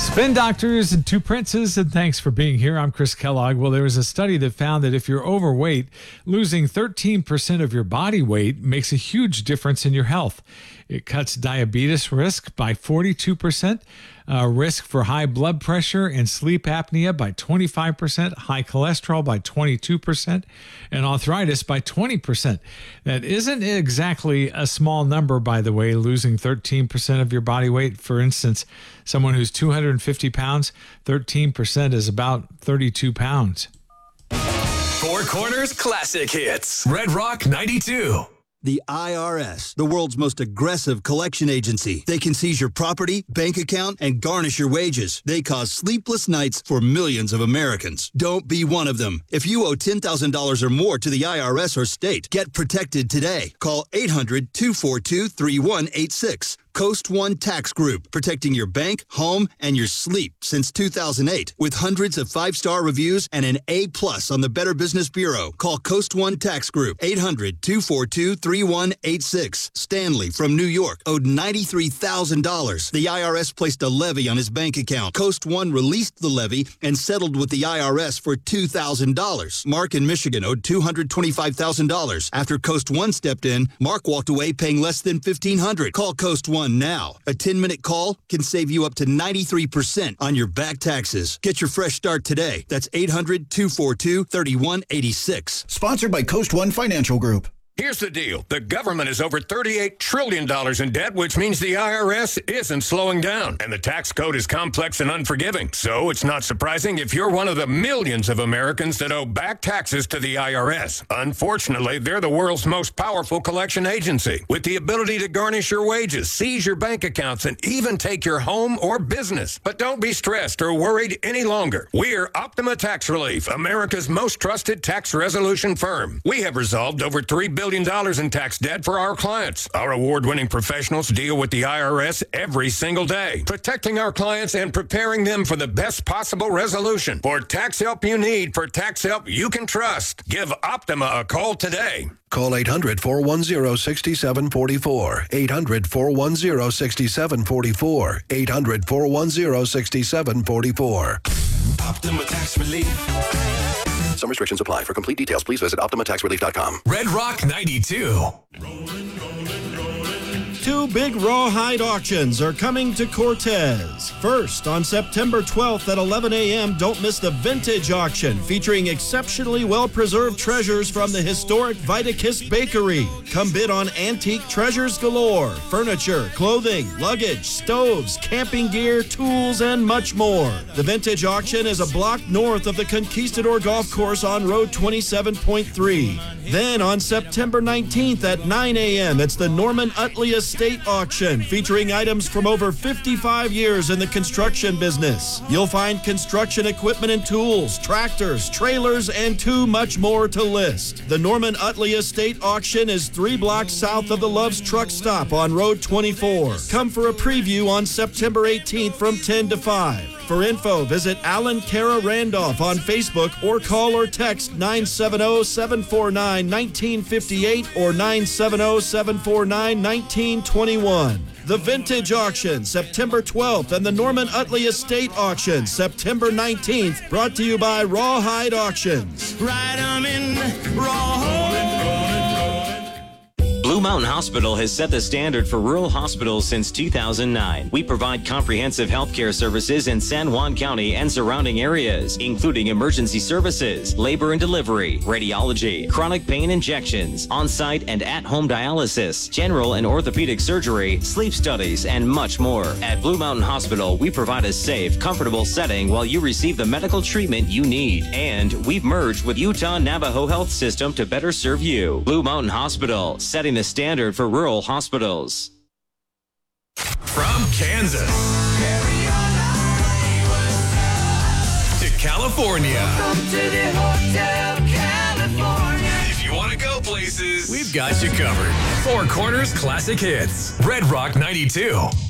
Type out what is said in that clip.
Spin Doctors and Two Princes, and thanks for being here. I'm Chris Kellogg. Well, there was a study that found that if you're overweight, losing 13% of your body weight makes a huge difference in your health. It cuts diabetes risk by 42%, risk for high blood pressure and sleep apnea by 25%, high cholesterol by 22%, and arthritis by 20%. That isn't exactly a small number, by the way, losing 13% of your body weight. For instance, someone who's 250 pounds, 13% is about 32 pounds. Four Corners Classic Hits. Red Rock 92. The IRS, the world's most aggressive collection agency. They can seize your property, bank account, and garnish your wages. They cause sleepless nights for millions of Americans. Don't be one of them. If you owe $10,000 or more to the IRS or state, get protected today. Call 800-242-3186. Coast One Tax Group, protecting your bank, home, and your sleep since 2008. With hundreds of five-star reviews and an A+ on the Better Business Bureau. Call Coast One Tax Group, 800-242-3186. Stanley from New York owed $93,000. The IRS placed a levy on his bank account. Coast One released the levy and settled with the IRS for $2,000. Mark in Michigan owed $225,000. After Coast One stepped in, Mark walked away paying less than $1,500. Call Coast One now. A 10-minute call can save you up to 93% on your back taxes. Get your fresh start today. That's 800-242-3186. Sponsored by Coast One Financial Group. Here's the deal. The government is over $38 trillion in debt, which means the IRS isn't slowing down. And the tax code is complex and unforgiving. So it's not surprising if you're one of the millions of Americans that owe back taxes to the IRS. Unfortunately, they're the world's most powerful collection agency, with the ability to garnish your wages, seize your bank accounts, and even take your home or business. But don't be stressed or worried any longer. We're Optima Tax Relief, America's most trusted tax resolution firm. We have resolved over $3 billion in tax debt for our clients. Our award-winning professionals deal with the IRS every single day, protecting our clients and preparing them for the best possible resolution. For tax help you need, for tax help you can trust, give Optima a call today. Call 800-410-6744. 800-410-6744. 800-410-6744. Optima Tax Relief. Some restrictions apply. For complete details, please visit OptimaTaxRelief.com. Red Rock 92. Two big rawhide auctions are coming to Cortez. First, on September 12th at 11 a.m., don't miss the Vintage Auction, featuring exceptionally well-preserved treasures from the historic Vitakiss Bakery. Come bid on antique treasures galore, furniture, clothing, luggage, stoves, camping gear, tools, and much more. The Vintage Auction is a block north of the Conquistador Golf Course on Road 27.3. Then on September 19th at 9 a.m., it's the Norman Utley Estate Auction, featuring items from over 55 years in the construction business. You'll find construction equipment and tools, tractors, trailers, and too much more to list. The Norman Utley Estate Auction is 3 blocks south of the Love's Truck Stop on Road 24. Come for a preview on September 18th from 10 to 5. For info, visit Alan Cara Randolph on Facebook or call or text 970-749-1958 or 970-749-1921. The Vintage Auction, September 12th, and the Norman Utley Estate Auction, September 19th, brought to you by Rawhide Auctions. Ride 'em in Rawhide. Blue Mountain Hospital has set the standard for rural hospitals since 2009. We provide comprehensive healthcare services in San Juan County and surrounding areas, including emergency services, labor and delivery, radiology, chronic pain injections, on-site and at-home dialysis, general and orthopedic surgery, sleep studies, and much more. At Blue Mountain Hospital, we provide a safe, comfortable setting while you receive the medical treatment you need. And we've merged with Utah Navajo Health System to better serve you. Blue Mountain Hospital, setting the standard for rural hospitals. From Kansas to California. Welcome to the Hotel California. If you want to go places, we've got you covered. Four Corners Classic Hits. Red Rock 92.